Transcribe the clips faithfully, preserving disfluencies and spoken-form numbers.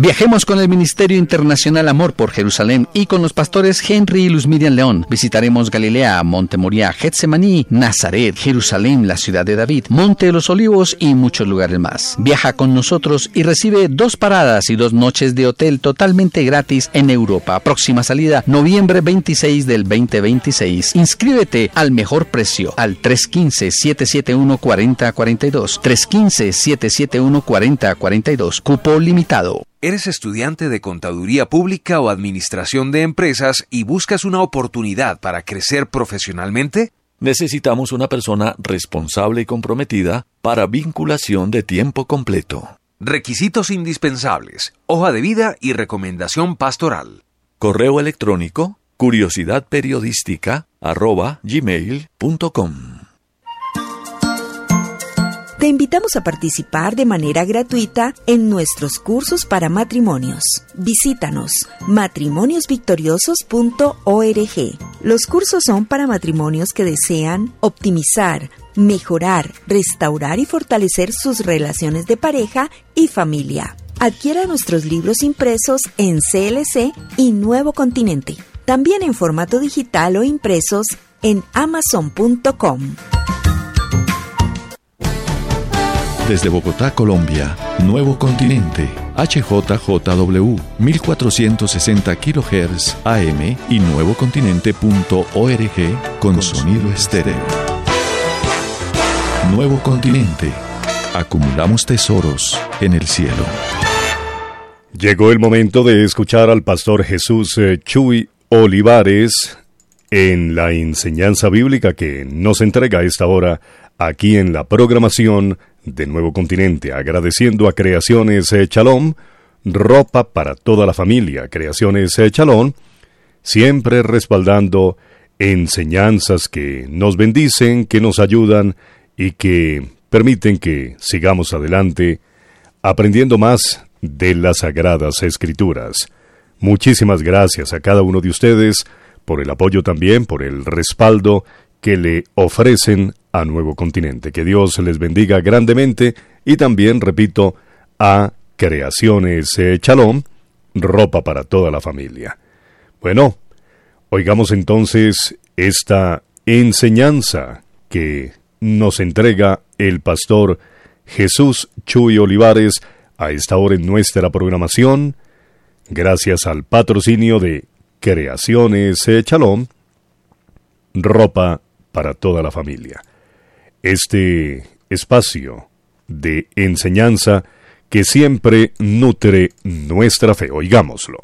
Viajemos con el Ministerio Internacional Amor por Jerusalén y con los pastores Henry y Luz Miriam León. Visitaremos Galilea, Monte Moriah, Getsemaní, Nazaret, Jerusalén, la ciudad de David, Monte de los Olivos y muchos lugares más. Viaja con nosotros y recibe dos paradas y dos noches de hotel totalmente gratis en Europa. Próxima salida, noviembre veintiséis del veinte veintiséis. Inscríbete al mejor precio al tres uno cinco, siete siete uno, cuatro cero cuatro dos. tres uno cinco, siete siete uno, cuatro cero cuatro dos. Cupo limitado. ¿Eres estudiante de Contaduría Pública o Administración de Empresas y buscas una oportunidad para crecer profesionalmente? Necesitamos una persona responsable y comprometida para vinculación de tiempo completo. Requisitos indispensables: hoja de vida y recomendación pastoral. Correo electrónico curiosidadperiodística arroba gmail punto com. Te invitamos a participar de manera gratuita en nuestros cursos para matrimonios. Visítanos matrimonios victoriosos punto org. Los cursos son para matrimonios que desean optimizar, mejorar, restaurar y fortalecer sus relaciones de pareja y familia. Adquiera nuestros libros impresos en C L C y Nuevo Continente. También en formato digital o impresos en amazon punto com. Desde Bogotá, Colombia, Nuevo Continente, H J J W, mil cuatrocientos sesenta kilohertz A M y nuevocontinente punto org con sonido estéreo. Nuevo Continente. Acumulamos tesoros en el cielo. Llegó el momento de escuchar al pastor Jesús eh, Chuy Olivares en la enseñanza bíblica que nos entrega a esta hora aquí en la programación de Nuevo Continente, agradeciendo a Creaciones eh, Shalom, ropa para toda la familia. Creaciones eh, Shalom, siempre respaldando enseñanzas que nos bendicen, que nos ayudan y que permiten que sigamos adelante aprendiendo más de las Sagradas Escrituras. Muchísimas gracias a cada uno de ustedes por el apoyo también, por el respaldo que le ofrecen a Nuevo Continente. Que Dios les bendiga grandemente y también, repito, a Creaciones eh, Shalom, ropa para toda la familia. Bueno, oigamos entonces esta enseñanza que nos entrega el pastor Jesús Chuy Olivares a esta hora en nuestra programación, gracias al patrocinio de Creaciones eh, Shalom, ropa para toda la familia. Este espacio de enseñanza que siempre nutre nuestra fe. Oigámoslo.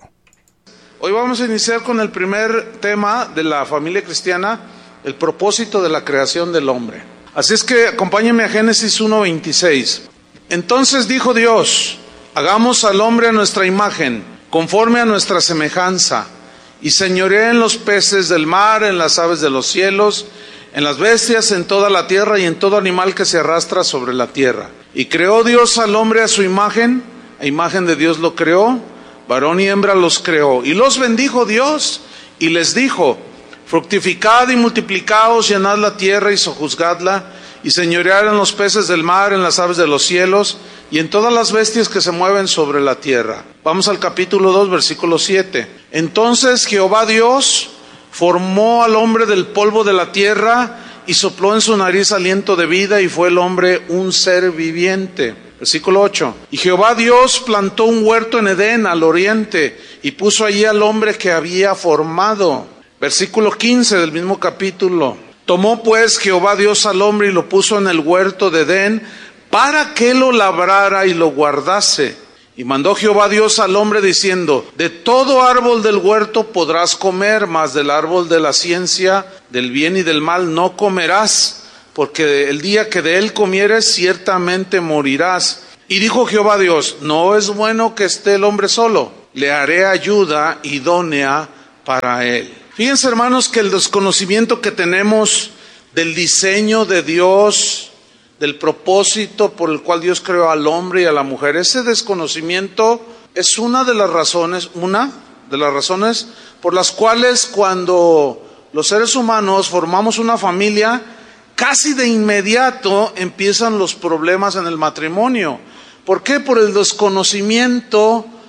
Hoy vamos a iniciar con el primer tema de la familia cristiana, el propósito de la creación del hombre. Así es que acompáñenme a Génesis uno veintiséis. Entonces dijo Dios: hagamos al hombre a nuestra imagen, conforme a nuestra semejanza, y señoree en los peces del mar, en las aves de los cielos, en las bestias, en toda la tierra y en todo animal que se arrastra sobre la tierra. Y creó Dios al hombre a su imagen, a imagen de Dios lo creó, varón y hembra los creó. Y los bendijo Dios y les dijo: fructificad y multiplicaos, llenad la tierra y sojuzgadla, y señoread en los peces del mar, en las aves de los cielos, y en todas las bestias que se mueven sobre la tierra. Vamos al capítulo dos, versículo siete. Entonces Jehová Dios formó al hombre del polvo de la tierra y sopló en su nariz aliento de vida, y fue el hombre un ser viviente. Versículo ocho. Y Jehová Dios plantó un huerto en Edén al oriente, y puso allí al hombre que había formado. Versículo quince del mismo capítulo. Tomó pues Jehová Dios al hombre y lo puso en el huerto de Edén, para que lo labrara y lo guardase. Y mandó Jehová Dios al hombre diciendo: de todo árbol del huerto podrás comer, mas del árbol de la ciencia del bien y del mal no comerás, porque el día que de él comieres ciertamente morirás. Y dijo Jehová Dios: no es bueno que esté el hombre solo, le haré ayuda idónea para él. Fíjense, hermanos, que el desconocimiento que tenemos del diseño de Dios, del propósito por el cual Dios creó al hombre y a la mujer, ese desconocimiento es una de las razones, una de las razones por las cuales cuando los seres humanos formamos una familia, casi de inmediato empiezan los problemas en el matrimonio. ¿Por qué? Por el desconocimiento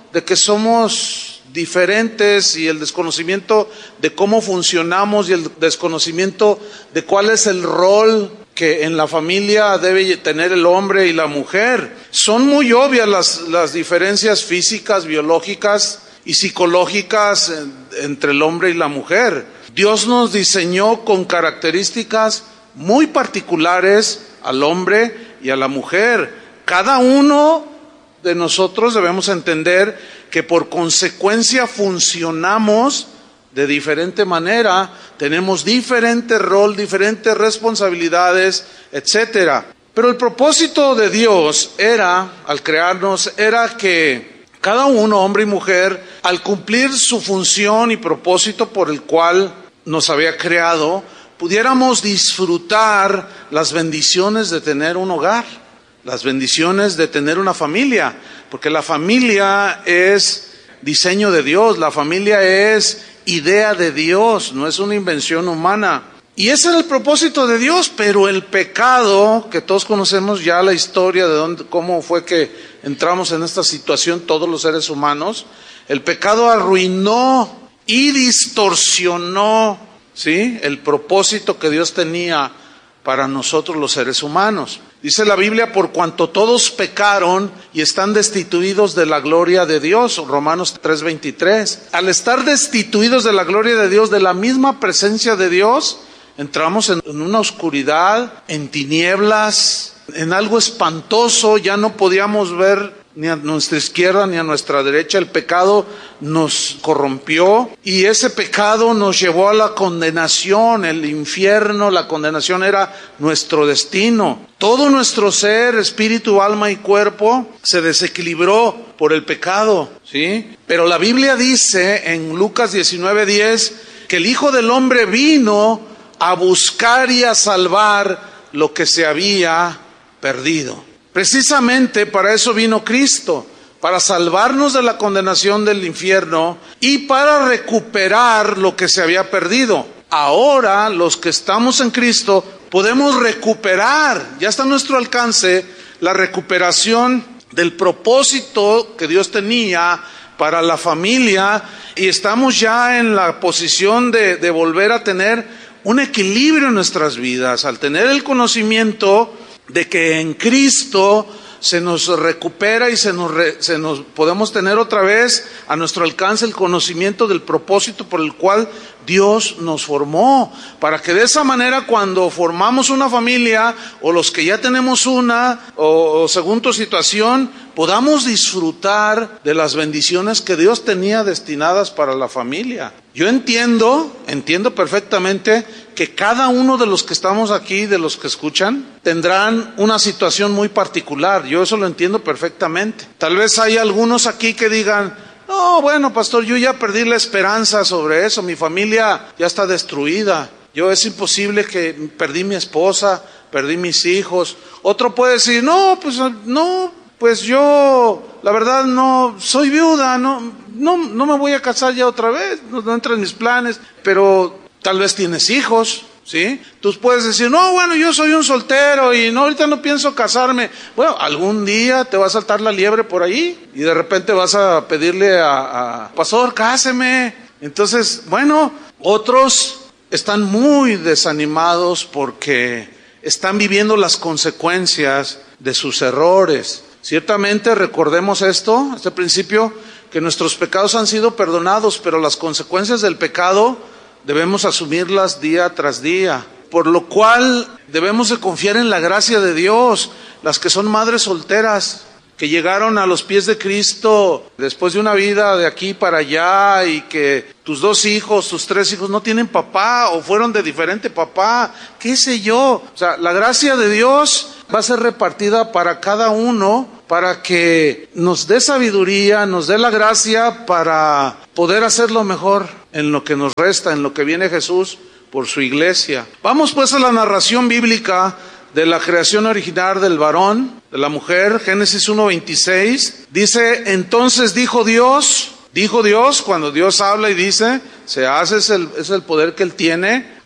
de que somos diferentes y el desconocimiento de cómo funcionamos y el desconocimiento de cuál es el rol que en la familia debe tener el hombre y la mujer. Son muy obvias las, las diferencias físicas, biológicas y psicológicas entre el hombre y la mujer. Dios nos diseñó con características muy particulares al hombre y a la mujer. Cada uno de nosotros debemos entender que por consecuencia funcionamos de diferente manera, tenemos diferente rol, diferentes responsabilidades, etcétera. Pero el propósito de Dios era, al crearnos, era que cada uno, hombre y mujer, al cumplir su función y propósito por el cual nos había creado, pudiéramos disfrutar las bendiciones de tener un hogar, las bendiciones de tener una familia, porque la familia es diseño de Dios, la familia es idea de Dios, no es una invención humana. Y ese era el propósito de Dios, pero el pecado, que todos conocemos ya la historia de dónde, cómo fue que entramos en esta situación todos los seres humanos, el pecado arruinó y distorsionó, ¿sí?, el propósito que Dios tenía para nosotros los seres humanos. Dice la Biblia, por cuanto todos pecaron y están destituidos de la gloria de Dios, Romanos tres veintitrés. Al estar destituidos de la gloria de Dios, de la misma presencia de Dios, entramos en una oscuridad, en tinieblas, en algo espantoso. Ya no podíamos ver ni a nuestra izquierda ni a nuestra derecha. El pecado nos corrompió y ese pecado nos llevó a la condenación, el infierno. La condenación era nuestro destino. Todo nuestro ser, espíritu, alma y cuerpo se desequilibró por el pecado, ¿sí? Pero la Biblia dice en Lucas diecinueve diez que el Hijo del Hombre vino a buscar y a salvar lo que se había perdido. Precisamente para eso vino Cristo, para salvarnos de la condenación del infierno y para recuperar lo que se había perdido. Ahora, los que estamos en Cristo, podemos recuperar, ya está a nuestro alcance, la recuperación del propósito que Dios tenía para la familia, y estamos ya en la posición de, de volver a tener un equilibrio en nuestras vidas, al tener el conocimiento de que en Cristo se nos recupera y se nos, re, se nos podemos tener otra vez a nuestro alcance el conocimiento del propósito por el cual Dios nos formó, para que de esa manera cuando formamos una familia o los que ya tenemos una o, o según tu situación podamos disfrutar de las bendiciones que Dios tenía destinadas para la familia. Yo entiendo, entiendo perfectamente que cada uno de los que estamos aquí, de los que escuchan, tendrán una situación muy particular. Yo eso lo entiendo perfectamente. Tal vez hay algunos aquí que digan, no, bueno, pastor, yo ya perdí la esperanza sobre eso, mi familia ya está destruida. Yo es imposible que perdí mi esposa, perdí mis hijos. Otro puede decir, no, pues no, pues yo, la verdad no, soy viuda, no, no, no me voy a casar ya otra vez, no, no entra en mis planes, pero tal vez tienes hijos, ¿sí? Tú puedes decir, no, bueno, yo soy un soltero y no, ahorita no pienso casarme. Bueno, algún día te va a saltar la liebre por ahí y de repente vas a pedirle a, a pastor, cáseme. Entonces, bueno, otros están muy desanimados porque están viviendo las consecuencias de sus errores. Ciertamente recordemos esto, este principio, que nuestros pecados han sido perdonados, pero las consecuencias del pecado debemos asumirlas día tras día, por lo cual debemos de confiar en la gracia de Dios. Las que son madres solteras, que llegaron a los pies de Cristo después de una vida de aquí para allá y que tus dos hijos, tus tres hijos no tienen papá o fueron de diferente papá, qué sé yo. O sea, la gracia de Dios va a ser repartida para cada uno para que nos dé sabiduría, nos dé la gracia para poder hacerlo mejor en lo que nos resta, en lo que viene Jesús por su iglesia. Vamos pues a la narración bíblica de la creación original del varón, de la mujer, Génesis uno veintiséis. Dice, entonces dijo Dios, dijo Dios, cuando Dios habla y dice, se hace, es el, es el poder que Él tiene.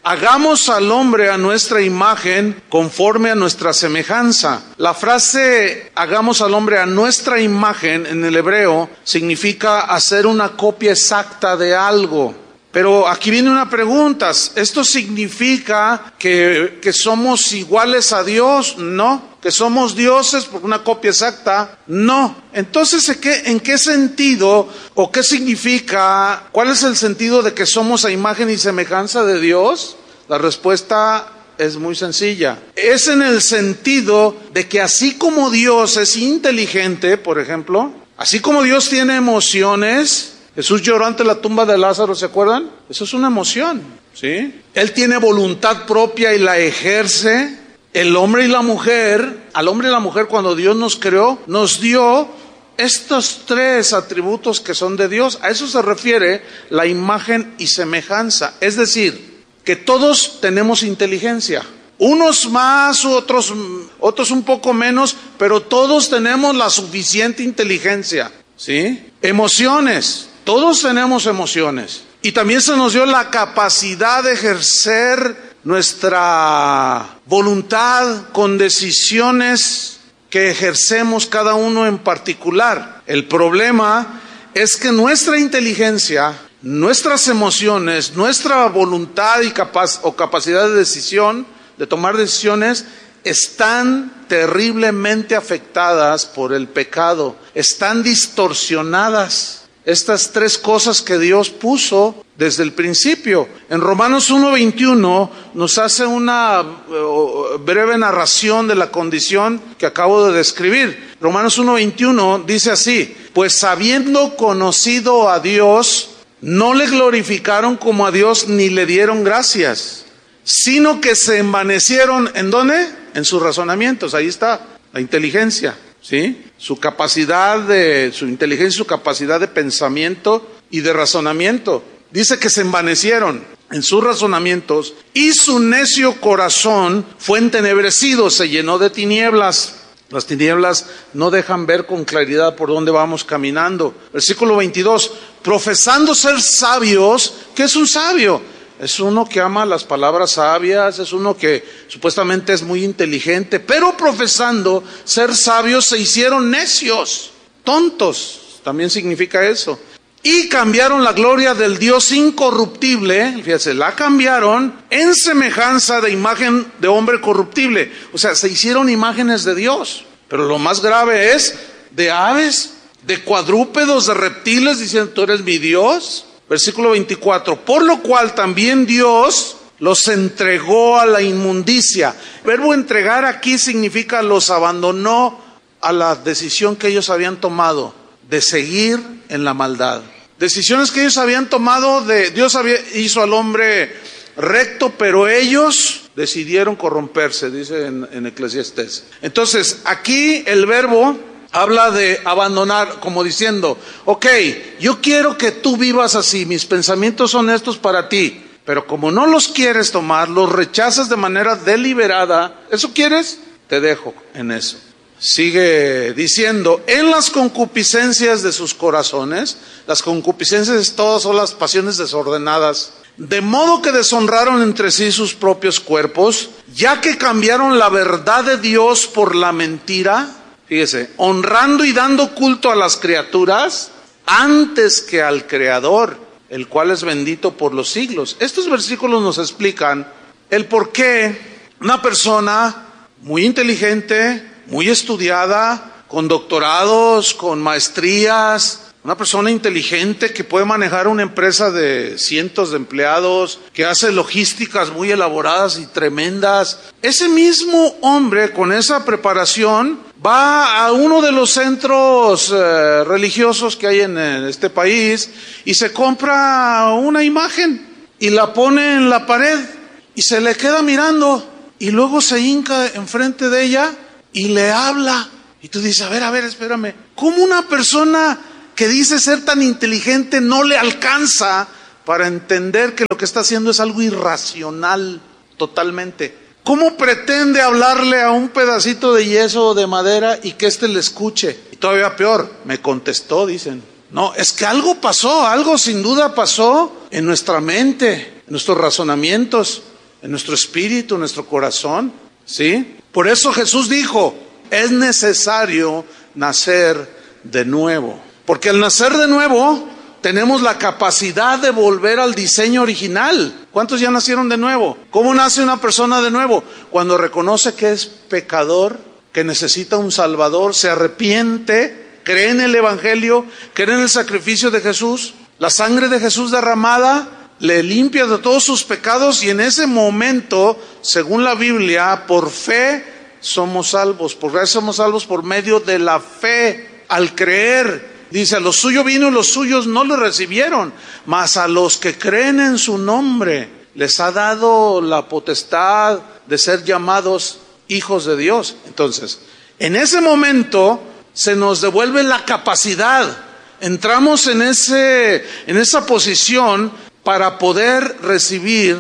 hagamos al hombre a nuestra imagen conforme a nuestra semejanza. La frase hagamos al hombre a nuestra imagen en el hebreo significa hacer una copia exacta de algo. Pero aquí viene una pregunta, ¿esto significa que, que somos iguales a Dios? No. ¿Que somos dioses por una copia exacta? No. Entonces, ¿en qué, en qué sentido o qué significa, cuál es el sentido de que somos a imagen y semejanza de Dios? La respuesta es muy sencilla. Es en el sentido de que así como Dios es inteligente, por ejemplo, así como Dios tiene emociones, Jesús lloró ante la tumba de Lázaro, ¿se acuerdan? Eso es una emoción, ¿sí? Él tiene voluntad propia y la ejerce. El hombre y la mujer, al hombre y la mujer cuando Dios nos creó, nos dio estos tres atributos que son de Dios. A eso se refiere la imagen y semejanza. Es decir, que todos tenemos inteligencia. Unos más, otros, otros un poco menos, pero todos tenemos la suficiente inteligencia, ¿sí? Emociones. Todos tenemos emociones y también se nos dio la capacidad de ejercer nuestra voluntad con decisiones que ejercemos cada uno en particular. El problema es que nuestra inteligencia, nuestras emociones, nuestra voluntad y capaz, o capacidad de decisión, de tomar decisiones, están terriblemente afectadas por el pecado, están distorsionadas. Estas tres cosas que Dios puso desde el principio. En Romanos uno veintiuno nos hace una uh, breve narración de la condición que acabo de describir. Romanos uno veintiuno dice así: pues habiendo conocido a Dios, no le glorificaron como a Dios ni le dieron gracias, sino que se envanecieron, ¿en dónde? En sus razonamientos. Ahí está la inteligencia, ¿sí? Su capacidad de, su inteligencia, su capacidad de pensamiento y de razonamiento. Dice que se envanecieron en sus razonamientos y su necio corazón fue entenebrecido, se llenó de tinieblas. Las tinieblas no dejan ver con claridad por dónde vamos caminando. Versículo veintidós, profesando ser sabios. ¿Qué es un sabio? Es uno que ama las palabras sabias, es uno que supuestamente es muy inteligente, pero profesando ser sabios se hicieron necios, tontos, también significa eso. Y cambiaron la gloria del Dios incorruptible, fíjense, la cambiaron en semejanza de imagen de hombre corruptible. O sea, se hicieron imágenes de Dios, pero lo más grave es de aves, de cuadrúpedos, de reptiles, diciendo, tú eres mi Dios. Versículo veinticuatro, por lo cual también Dios los entregó a la inmundicia. El verbo entregar aquí significa los abandonó a la decisión que ellos habían tomado de seguir en la maldad. Decisiones que ellos habían tomado, de Dios había, hizo al hombre recto, pero ellos decidieron corromperse, dice en, en Eclesiastés. Entonces, aquí el verbo habla de abandonar, como diciendo, ok, yo quiero que tú vivas así, mis pensamientos son estos para ti, pero como no los quieres tomar, los rechazas de manera deliberada, ¿eso quieres? Te dejo en eso. Sigue diciendo, en las concupiscencias de sus corazones, las concupiscencias todas son las pasiones desordenadas, de modo que deshonraron entre sí sus propios cuerpos, ya que cambiaron la verdad de Dios por la mentira. Fíjese, honrando y dando culto a las criaturas antes que al Creador, el cual es bendito por los siglos. Estos versículos nos explican el por qué una persona muy inteligente, muy estudiada, con doctorados, con maestrías, una persona inteligente que puede manejar una empresa de cientos de empleados, que hace logísticas muy elaboradas y tremendas. Ese mismo hombre con esa preparación va a uno de los centros eh, religiosos que hay en, en este país y se compra una imagen y la pone en la pared y se le queda mirando y luego se hinca enfrente de ella y le habla. Y tú dices, a ver, a ver, espérame, ¿cómo una persona que dice ser tan inteligente no le alcanza para entender que lo que está haciendo es algo irracional totalmente? ¿Cómo pretende hablarle a un pedacito de yeso o de madera y que éste le escuche? Y todavía peor, me contestó, dicen. No, es que algo pasó, algo sin duda pasó en nuestra mente, en nuestros razonamientos. en nuestro espíritu, en nuestro corazón, ¿sí? Por eso Jesús dijo, es necesario nacer de nuevo. Porque al nacer de nuevo, tenemos la capacidad de volver al diseño original. ¿Cuántos ya nacieron de nuevo? ¿Cómo nace una persona de nuevo? Cuando reconoce que es pecador, que necesita un Salvador, se arrepiente, cree en el Evangelio, cree en el sacrificio de Jesús, la sangre de Jesús derramada, le limpia de todos sus pecados y en ese momento, según la Biblia, por fe somos salvos. Por fe somos salvos por medio de la fe, al creer. Dice, a los suyos vino y los suyos no lo recibieron, mas a los que creen en su nombre les ha dado la potestad de ser llamados hijos de Dios. Entonces, en ese momento se nos devuelve la capacidad. Entramos en ese, en esa posición para poder recibir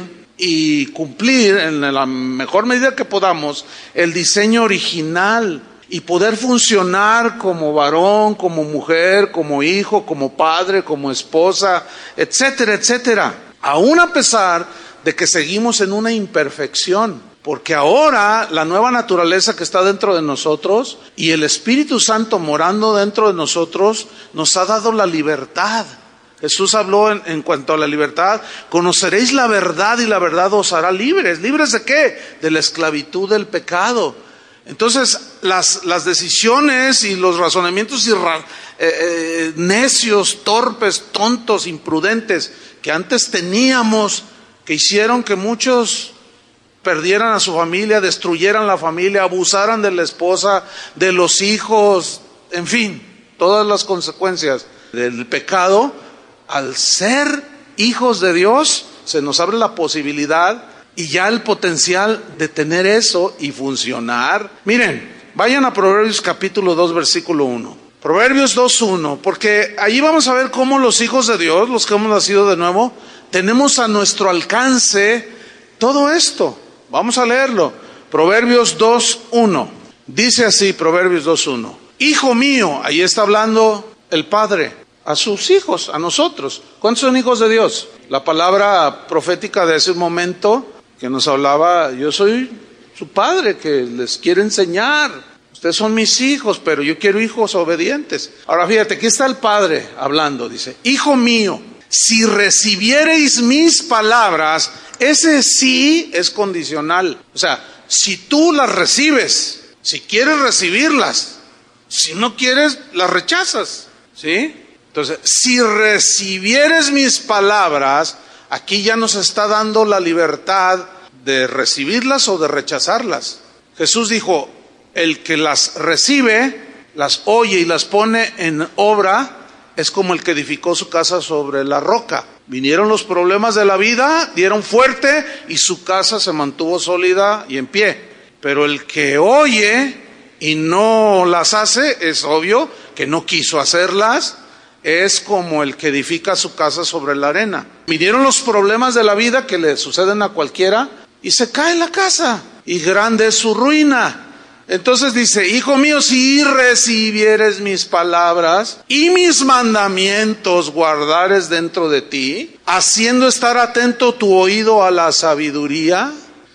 y cumplir en la mejor medida que podamos el diseño original. Y poder funcionar como varón, como mujer, como hijo, como padre, como esposa, etcétera, etcétera. Aún a pesar de que seguimos en una imperfección. Porque ahora la nueva naturaleza que está dentro de nosotros y el Espíritu Santo morando dentro de nosotros nos ha dado la libertad. Jesús habló en, en cuanto a la libertad, conoceréis la verdad y la verdad os hará libres. ¿Libres de qué? De la esclavitud del pecado. Entonces, las, las decisiones y los razonamientos irra, eh, eh, necios, torpes, tontos, imprudentes que antes teníamos, que hicieron que muchos perdieran a su familia, destruyeran la familia, abusaran de la esposa, de los hijos, en fin, todas las consecuencias del pecado, al ser hijos de Dios, se nos abre la posibilidad y ya el potencial de tener eso y funcionar. Miren, vayan a Proverbios capítulo dos, versículo uno. Proverbios dos, uno, porque allí vamos a ver cómo los hijos de Dios, los que hemos nacido de nuevo, tenemos a nuestro alcance todo esto. Vamos a leerlo. Proverbios dos, uno. Dice así, Proverbios dos, uno. Hijo mío, ahí está hablando el Padre a sus hijos, a nosotros. ¿Cuántos son hijos de Dios? La palabra profética de ese momento que nos hablaba, yo soy su padre que les quiere enseñar. Ustedes son mis hijos, pero yo quiero hijos obedientes. Ahora fíjate, aquí está el Padre hablando, dice, hijo mío, si recibiereis mis palabras, ese sí es condicional. O sea, si tú las recibes, si quieres recibirlas, si no quieres, las rechazas, ¿sí? Entonces, si recibieres mis palabras, aquí ya nos está dando la libertad de recibirlas o de rechazarlas. Jesús dijo, el que las recibe, las oye y las pone en obra, es como el que edificó su casa sobre la roca. Vinieron los problemas de la vida, dieron fuerte y su casa se mantuvo sólida y en pie. Pero el que oye y no las hace, es obvio que no quiso hacerlas, es como el que edifica su casa sobre la arena. Vinieron los problemas de la vida que le suceden a cualquiera y se cae la casa y grande es su ruina. Entonces dice, hijo mío, si recibieres mis palabras y mis mandamientos guardares dentro de ti, haciendo estar atento tu oído a la sabiduría,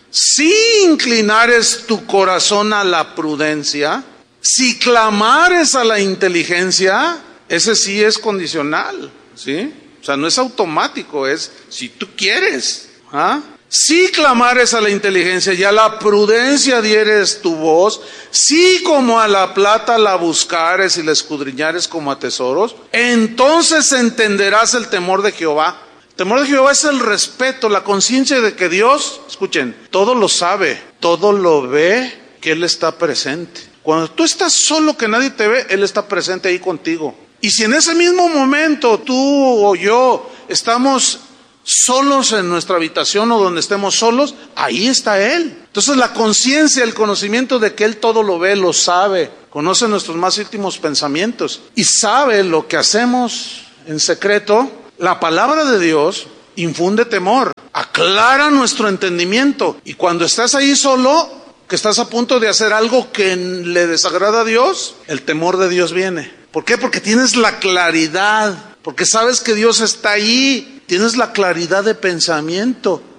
si inclinares tu corazón a la prudencia, si clamares a la inteligencia, ese sí es condicional, ¿sí? O sea, no es automático, es si tú quieres, ¿ah? Si clamares a la inteligencia y a la prudencia dieres tu voz, si como a la plata la buscares y la escudriñares como a tesoros, entonces entenderás el temor de Jehová. El temor de Jehová es el respeto, la conciencia de que Dios, escuchen, todo lo sabe, todo lo ve, que Él está presente. Cuando tú estás solo, que nadie te ve, Él está presente ahí contigo. Y si en ese mismo momento tú o yo estamos solos en nuestra habitación o donde estemos solos, ahí está Él. Entonces la conciencia, el conocimiento de que Él todo lo ve, lo sabe, conoce nuestros más íntimos pensamientos y sabe lo que hacemos en secreto. La palabra de Dios infunde temor, aclara nuestro entendimiento, y cuando estás ahí solo, que estás a punto de hacer algo que le desagrada a Dios, el temor de Dios viene. ¿Por qué? Porque tienes la claridad, porque sabes que Dios está ahí, tienes la claridad de pensamiento.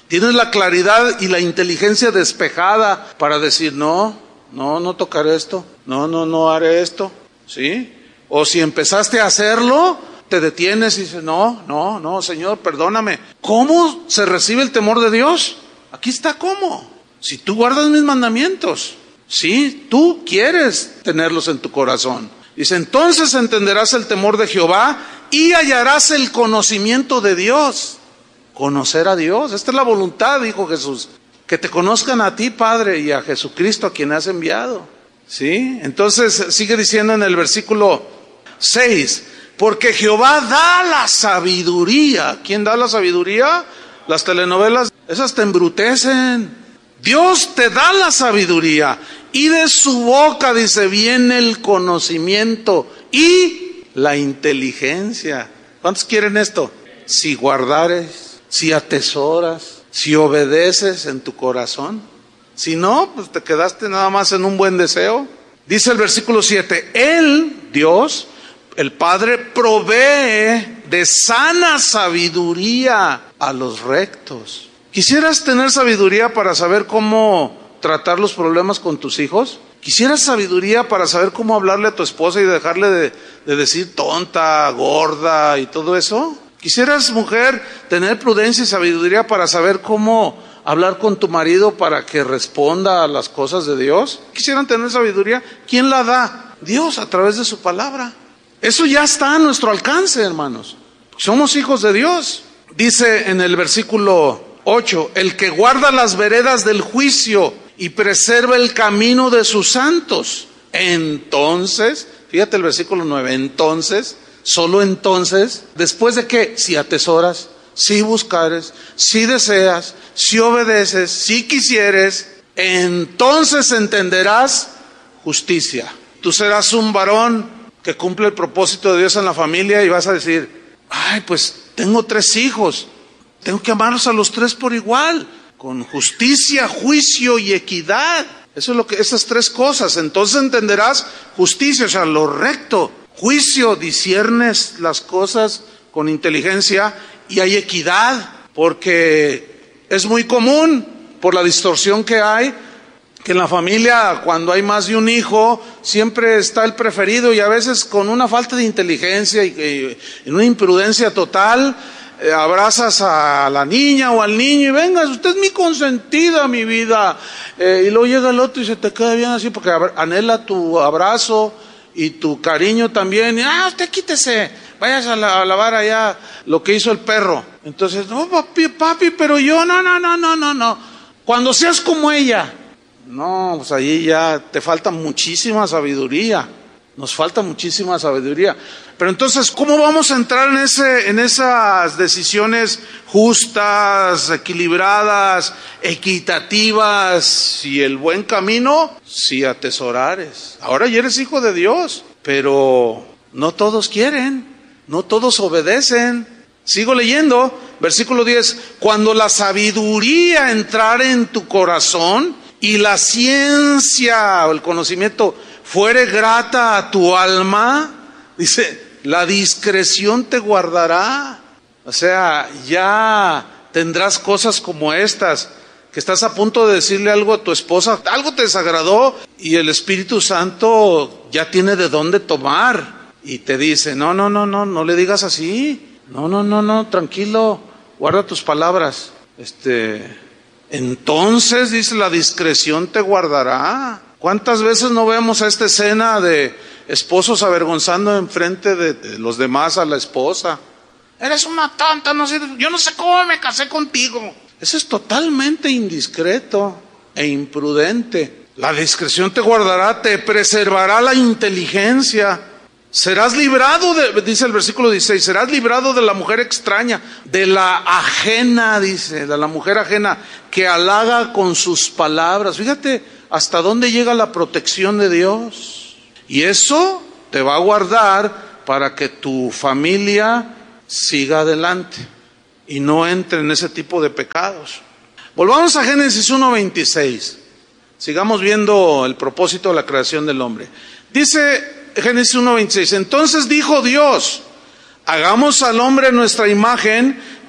Tienes la claridad y la inteligencia despejada para decir, no, no, no tocaré esto, no, no, no haré esto, ¿sí? O si empezaste a hacerlo, te detienes y dices, no, no, no, Señor, perdóname. ¿Cómo se recibe el temor de Dios? Aquí está cómo. Si tú guardas mis mandamientos, sí, tú quieres tenerlos en tu corazón. Dice, entonces entenderás el temor de Jehová y hallarás el conocimiento de Dios. Conocer a Dios, esta es la voluntad, dijo Jesús, que te conozcan a ti, Padre, y a Jesucristo, a quien has enviado. ¿Sí? Entonces sigue diciendo en el versículo seis, porque Jehová da la sabiduría. ¿Quién da la sabiduría? Las telenovelas, esas te embrutecen. Dios te da la sabiduría y de su boca, dice, viene el conocimiento y la inteligencia. ¿Cuántos quieren esto? Si guardares, si atesoras, si obedeces en tu corazón. Si no, pues te quedaste nada más en un buen deseo. Dice el versículo siete, Él, Dios, el Padre, provee de sana sabiduría a los rectos. ¿Quisieras tener sabiduría para saber cómo tratar los problemas con tus hijos? ¿Quisieras sabiduría para saber cómo hablarle a tu esposa y dejarle de, de decir tonta, gorda y todo eso? ¿Quisieras, mujer, tener prudencia y sabiduría para saber cómo hablar con tu marido para que responda a las cosas de Dios? ¿Quisieran tener sabiduría? ¿Quién la da? Dios, a través de su palabra. Eso ya está a nuestro alcance, hermanos. Somos hijos de Dios. Dice en el versículo ocho, el que guarda las veredas del juicio y preserva el camino de sus santos. Entonces, fíjate el versículo nueve, entonces, solo entonces, después de que, si atesoras, si buscares, si deseas, si obedeces, si quisieres, entonces entenderás justicia. Tú serás un varón que cumple el propósito de Dios en la familia y vas a decir, ay, pues tengo tres hijos, tengo que amarlos a los tres por igual, con justicia, juicio y equidad. Eso es lo que, esas tres cosas. Entonces entenderás justicia, o sea, lo recto. Juicio, disciernes las cosas con inteligencia, y hay equidad, porque es muy común, por la distorsión que hay, que en la familia, cuando hay más de un hijo, siempre está el preferido, y a veces con una falta de inteligencia y, y en una imprudencia total, eh, abrazas a la niña o al niño y venga, usted es mi consentida, mi vida, eh, y luego llega el otro y se te queda bien así porque anhela tu abrazo y tu cariño también. Y, ah, usted quítese, vayas a, la, a lavar allá lo que hizo el perro. Entonces, no, papi, papi, pero yo, no, no, no, no, no, no. Cuando seas como ella, no, pues ahí ya te falta muchísima sabiduría. Nos falta muchísima sabiduría. Pero entonces, ¿cómo vamos a entrar en ese, en esas decisiones justas, equilibradas, equitativas y el buen camino? Si atesorares. Ahora ya eres hijo de Dios, pero no todos quieren, no todos obedecen. Sigo leyendo, versículo diez. Cuando la sabiduría entrare en tu corazón y la ciencia o el conocimiento fuere grata a tu alma, dice, la discreción te guardará. O sea, ya tendrás cosas como estas, que estás a punto de decirle algo a tu esposa, algo te desagradó y el Espíritu Santo ya tiene de dónde tomar y te dice, no, no, no, no, no le digas así, no, no, no, no, tranquilo, guarda tus palabras. Este, entonces, dice, la discreción te guardará. ¿Cuántas veces no vemos a esta escena de esposos avergonzando enfrente de, de los demás a la esposa? Eres una tonta, no sé, yo no sé cómo me casé contigo. Eso es totalmente indiscreto e imprudente. La discreción te guardará, te preservará la inteligencia. Serás librado de, dice el versículo dieciséis, serás librado de la mujer extraña, de la ajena, dice, de la mujer ajena, que halaga con sus palabras. Fíjate hasta dónde llega la protección de Dios. Y eso te va a guardar para que tu familia siga adelante y no entre en ese tipo de pecados. Volvamos a Génesis uno veintiséis. Sigamos viendo el propósito de la creación del hombre. Dice Génesis uno veintiséis, entonces dijo Dios, hagamos al hombre nuestra imagen